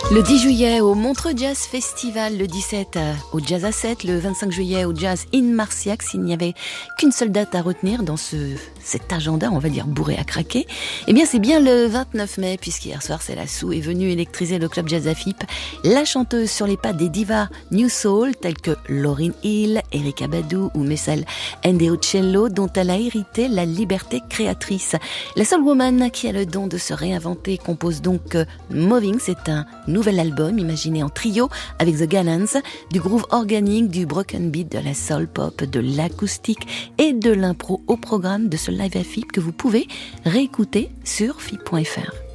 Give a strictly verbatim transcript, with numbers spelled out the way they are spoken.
Le dix juillet au Montreux Jazz Festival, le dix-sept au Jazz à sept, le vingt-cinq juillet au Jazz in Marciac. S'il n'y avait qu'une seule date à retenir dans ce, cet agenda, on va dire bourré à craquer, eh bien c'est bien le vingt-neuf mai, puisqu'hier soir c'est la Sou est venue électriser le club Jazz Afip. La chanteuse sur les pas des divas New Soul telles que Lauryn Hill, Erykah Badu ou Messel Ndeocello, dont elle a hérité la liberté créatrice. La soul woman qui a le don de se réinventer compose donc Moving. C'est un nouvel album imaginé en trio avec The Gallants, du groove organique, du broken beat, de la soul pop, de l'acoustique et de l'impro au programme de ce live Afip que vous pouvez réécouter sur F I P point F R.